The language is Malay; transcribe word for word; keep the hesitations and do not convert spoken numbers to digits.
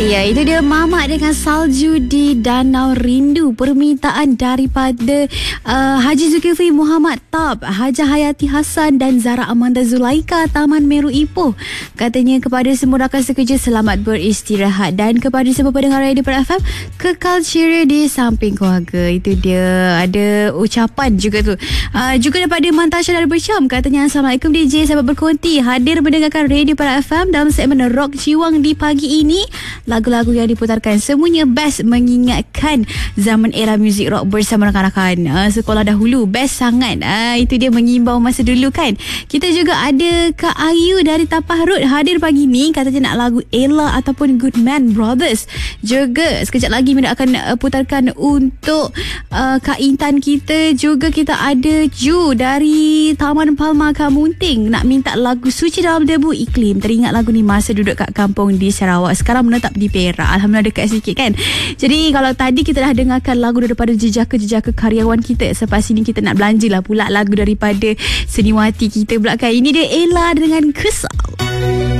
Ya, itu dia Mamat dengan Salju di Danau Rindu. Permintaan daripada uh, Haji Zulkifli Muhammad Tab, Hajah Hayati Hassan dan Zara Amanda Zulaika, Taman Meru Ipoh. Katanya kepada semua rakan sekerja, selamat beristirahat. Dan kepada semua pendengar Radio Perak F M, kekal ceria di samping keluarga. Itu dia, ada ucapan juga tu. Uh, juga daripada Mantasha dari Bersyam. Katanya, Assalamualaikum D J, sahabat berkonti. Hadir mendengarkan Radio Perak F M dalam segmen Rock Jiwang di pagi ini. Lagu-lagu yang diputarkan semuanya best, mengingatkan zaman era muzik rock bersama rakan-rakan uh, sekolah dahulu. Best sangat. uh, Itu dia, mengimbau masa dulu kan. Kita juga ada Kak Ayu dari Tapah Road hadir pagi ni. Katanya nak lagu Ella ataupun Goodman Brothers. Juga sekejap lagi Mina akan uh, putarkan untuk uh, Kak Intan kita. Juga kita ada Ju dari Taman Palma Kamunting, nak minta lagu Suci Dalam Debu Iklim. Teringat lagu ni masa duduk kat kampung di Sarawak, sekarang menetap di Perak. Alhamdulillah dekat sikit kan. Jadi kalau tadi kita dah dengarkan lagu daripada jejaka-jejaka karyawan kita, selepas ini kita nak belanja lah pula lagu daripada seniwati kita pula kan. Ini dia Ella dengan Kesal.